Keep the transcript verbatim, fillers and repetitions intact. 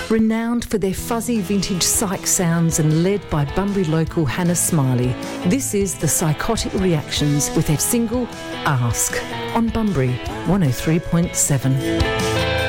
Renowned for their fuzzy vintage psych sounds and led by Bunbury local Hannah Smiley, this is The Psychotic Reactions with their single, Ask, on Bunbury one oh three point seven.